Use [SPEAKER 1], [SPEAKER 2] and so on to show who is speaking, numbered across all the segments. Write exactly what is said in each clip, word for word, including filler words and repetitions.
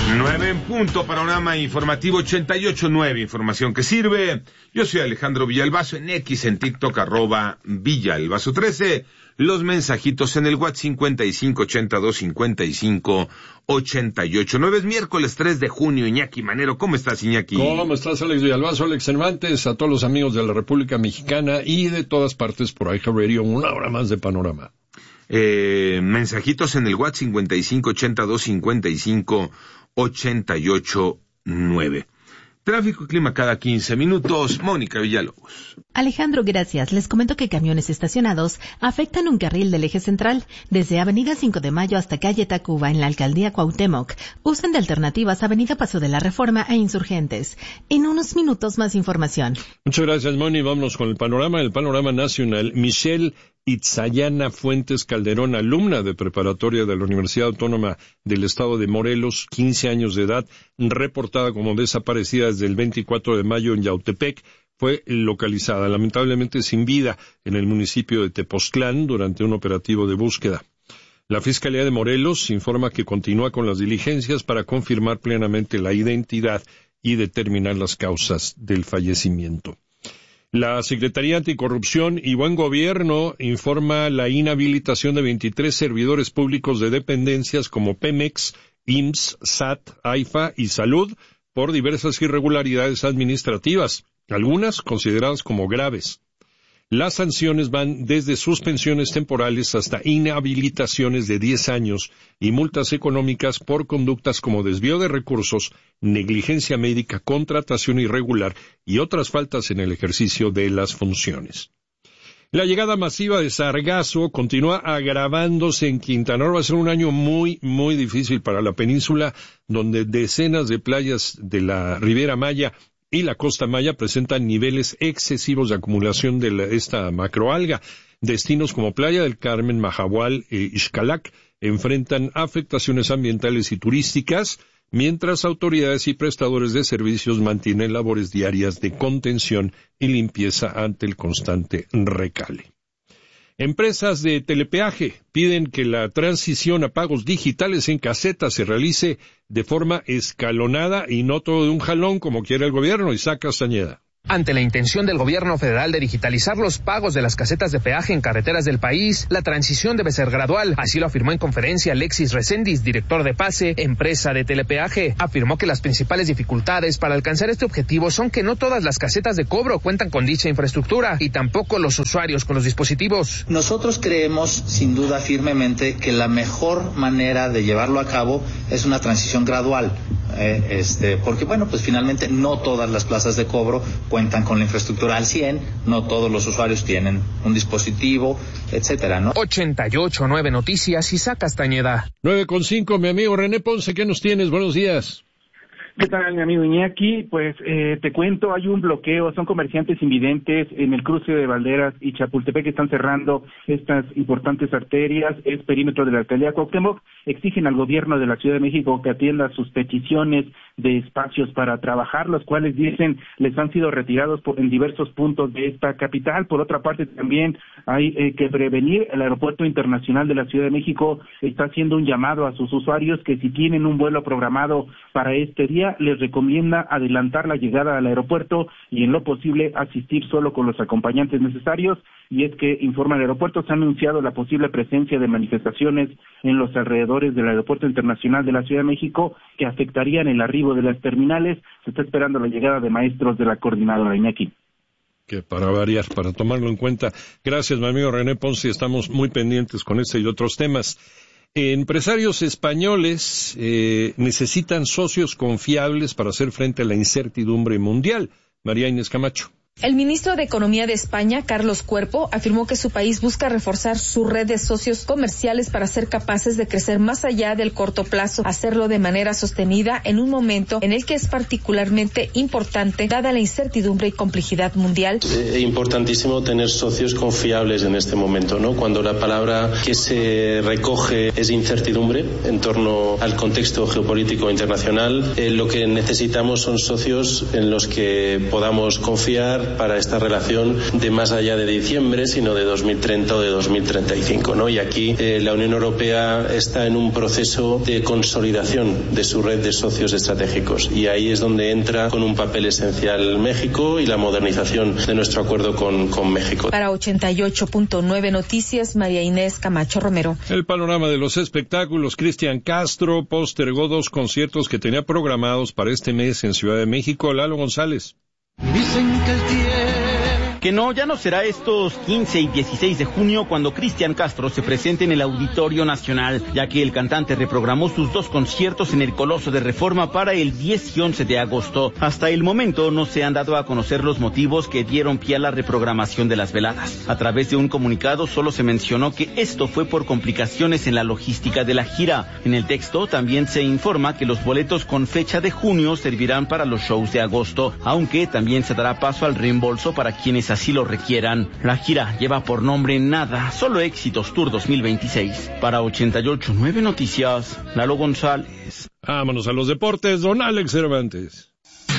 [SPEAKER 1] Nueve en punto, panorama informativo ochenta y ocho nueve, información que sirve. Yo soy Alejandro Villalbazo, en X, en TikTok, arroba Villalbazo trece. Los mensajitos en el WhatsApp cincuenta y cinco ochenta y dos cincuenta y cinco ochenta y ocho nueve. Es miércoles tres de junio. Iñaki Manero, ¿cómo estás, Iñaki?
[SPEAKER 2] ¿Cómo estás, Alex Villalbazo, Alex Cervantes? A todos los amigos de la República Mexicana y de todas partes por iHeart Radio, una hora más de panorama.
[SPEAKER 1] Eh, mensajitos en el WhatsApp cincuenta y cinco ochenta y dos cincuenta y cinco ochenta y ocho nueve. Tráfico y clima cada quince minutos. Mónica Villalobos.
[SPEAKER 3] Alejandro, gracias. Les comento que camiones estacionados afectan un carril del eje central desde Avenida cinco de Mayo hasta Calle Tacuba en la Alcaldía Cuauhtémoc. Usan de alternativas Avenida Paso de la Reforma e Insurgentes. En unos minutos más información.
[SPEAKER 2] Muchas gracias, Moni. Vámonos con el panorama. El panorama nacional. Michelle Itzayana Fuentes Calderón, alumna de preparatoria de la Universidad Autónoma del Estado de Morelos, quince años de edad, reportada como desaparecida desde el veinticuatro de mayo en Yautepec, fue localizada, lamentablemente sin vida, en el municipio de Tepoztlán durante un operativo de búsqueda. La Fiscalía de Morelos informa que continúa con las diligencias para confirmar plenamente la identidad y determinar las causas del fallecimiento. La Secretaría Anticorrupción y Buen Gobierno informa la inhabilitación de veintitrés servidores públicos de dependencias como Pemex, I M S S, S A T, AIFA y Salud por diversas irregularidades administrativas, algunas consideradas como graves. Las sanciones van desde suspensiones temporales hasta inhabilitaciones de diez años y multas económicas por conductas como desvío de recursos, negligencia médica, contratación irregular y otras faltas en el ejercicio de las funciones. La llegada masiva de sargazo continúa agravándose en Quintana Roo. Va a ser un año muy, muy difícil para la península, donde decenas de playas de la Riviera Maya y la Costa Maya presentan niveles excesivos de acumulación de la, esta macroalga. Destinos como Playa del Carmen, Mahahual e Xcalac enfrentan afectaciones ambientales y turísticas, mientras autoridades y prestadores de servicios mantienen labores diarias de contención y limpieza ante el constante recale. Empresas de telepeaje piden que la transición a pagos digitales en caseta se realice de forma escalonada y no todo de un jalón como quiere el gobierno. Isaac Castañeda.
[SPEAKER 4] Ante la intención del gobierno federal de digitalizar los pagos de las casetas de peaje en carreteras del país, la transición debe ser gradual. Así lo afirmó en conferencia Alexis Reséndiz, director de PASE, empresa de telepeaje. Afirmó que las principales dificultades para alcanzar este objetivo son que no todas las casetas de cobro cuentan con dicha infraestructura y tampoco los usuarios con los dispositivos.
[SPEAKER 5] Nosotros creemos, sin duda firmemente, que la mejor manera de llevarlo a cabo es una transición gradual. Eh, este, porque bueno, pues finalmente no todas las plazas de cobro cuentan con la infraestructura al cien, no todos los usuarios tienen un dispositivo, etcétera, ¿no?
[SPEAKER 4] ochenta y ocho nueve Noticias, Isaac Castañeda.
[SPEAKER 2] nueve con cinco, mi amigo René Ponce, ¿qué nos tienes? Buenos días.
[SPEAKER 6] ¿Qué tal, mi amigo Iñaki? Pues eh, te cuento, hay un bloqueo, son comerciantes invidentes en el cruce de Valderas y Chapultepec que están cerrando estas importantes arterias, es perímetro de la alcaldía Cuauhtémoc, exigen al gobierno de la Ciudad de México que atienda sus peticiones de espacios para trabajar, los cuales dicen les han sido retirados por, en diversos puntos de esta capital. Por otra parte, también hay eh, que prevenir, el Aeropuerto Internacional de la Ciudad de México está haciendo un llamado a sus usuarios que si tienen un vuelo programado para este día, les recomienda adelantar la llegada al aeropuerto y en lo posible asistir solo con los acompañantes necesarios. Y es que, informa el aeropuerto, se ha anunciado la posible presencia de manifestaciones en los alrededores del Aeropuerto Internacional de la Ciudad de México que afectarían el arribo de las terminales. Se está esperando la llegada de maestros de la coordinadora, Iñaki.
[SPEAKER 2] Que para variar, para tomarlo en cuenta. Gracias, mi amigo René Ponce, estamos muy pendientes con este y otros temas. Empresarios españoles eh, necesitan socios confiables para hacer frente a la incertidumbre mundial. María Inés Camacho.
[SPEAKER 7] El ministro de Economía de España, Carlos Cuerpo, afirmó que su país busca reforzar su red de socios comerciales para ser capaces de crecer más allá del corto plazo, hacerlo de manera sostenida en un momento en el que es particularmente importante, dada la incertidumbre y complejidad mundial.
[SPEAKER 8] Es importantísimo tener socios confiables en este momento, ¿no? Cuando la palabra que se recoge es incertidumbre en torno al contexto geopolítico internacional, eh, lo que necesitamos son socios en los que podamos confiar, mirar para esta relación de más allá de diciembre, sino de dos mil treinta o de dos mil treinta y cinco, ¿no? Y aquí eh, la Unión Europea está en un proceso de consolidación de su red de socios estratégicos, y ahí es donde entra con un papel esencial México y la modernización de nuestro acuerdo con, con México.
[SPEAKER 7] Para ochenta y ocho punto nueve Noticias, María Inés Camacho Romero.
[SPEAKER 2] El panorama de los espectáculos. Cristian Castro postergó dos conciertos que tenía programados para este mes en Ciudad de México. Lalo González.
[SPEAKER 9] Dicen que el tiempo... Que no, ya no será estos quince y dieciséis de junio cuando Cristian Castro se presente en el Auditorio Nacional, ya que el cantante reprogramó sus dos conciertos en el Coloso de Reforma para el diez y once de agosto. Hasta el momento no se han dado a conocer los motivos que dieron pie a la reprogramación de las veladas. A través de un comunicado solo se mencionó que esto fue por complicaciones en la logística de la gira. En el texto también se informa que los boletos con fecha de junio servirán para los shows de agosto, aunque también se dará paso al reembolso para quienes así lo requieran. La gira lleva por nombre Nada, solo éxitos Tour dos mil veintiséis. Para ochenta y ocho punto nueve Noticias, Lalo González.
[SPEAKER 2] Vámonos a los deportes, don Alex Cervantes.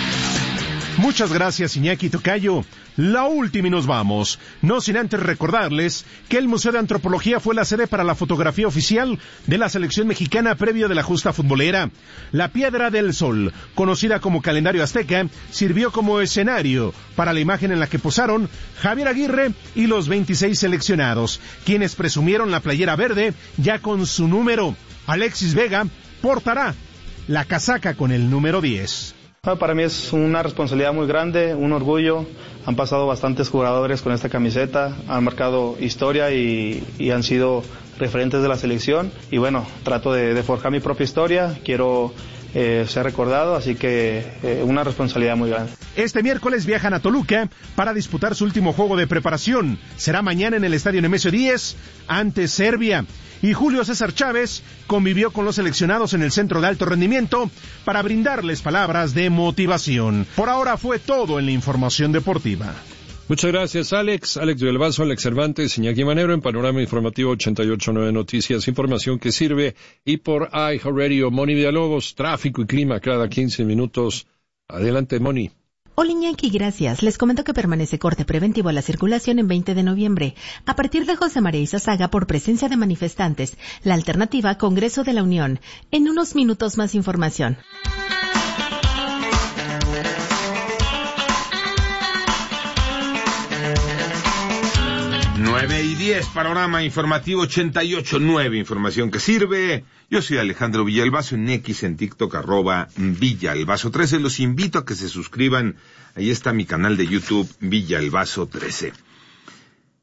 [SPEAKER 10] Muchas gracias, Iñaki Tocayo. La última y nos vamos. No sin antes recordarles que el Museo de Antropología fue la sede para la fotografía oficial de la selección mexicana previo de la justa futbolera. La Piedra del Sol, conocida como Calendario Azteca, sirvió como escenario para la imagen en la que posaron Javier Aguirre y los veintiséis seleccionados, quienes presumieron la playera verde ya con su número. Alexis Vega portará la casaca con el número diez.
[SPEAKER 11] Para mí es una responsabilidad muy grande, un orgullo. Han pasado bastantes jugadores con esta camiseta, han marcado historia y, y han sido referentes de la selección. Y bueno, trato de, de forjar mi propia historia, quiero eh, ser recordado, así que eh, una responsabilidad muy grande.
[SPEAKER 10] Este miércoles viajan a Toluca para disputar su último juego de preparación. Será mañana en el Estadio Nemesio diez ante Serbia. Y Julio César Chávez convivió con los seleccionados en el Centro de Alto Rendimiento para brindarles palabras de motivación. Por ahora fue todo en la información deportiva.
[SPEAKER 2] Muchas gracias, Alex. Alex Villalbazo, Alex Cervantes, Iñaki Manero en Panorama Informativo ochenta y ocho punto nueve Noticias, información que sirve. Y por iHeartRadio, Moni Villalobos, tráfico y clima cada quince minutos. Adelante, Moni.
[SPEAKER 3] Hola Iñaki, gracias. Les comento que permanece corte preventivo a la circulación en veinte de noviembre. A partir de José María Izazaga por presencia de manifestantes. La alternativa, Congreso de la Unión. En unos minutos más información.
[SPEAKER 1] nueve y diez, Panorama Informativo ochenta y ocho punto nueve, información que sirve. Yo soy Alejandro Villalbazo en X, en TikTok, arroba Villalbazo trece. Los invito a que se suscriban. Ahí está mi canal de YouTube, Villalbazo trece.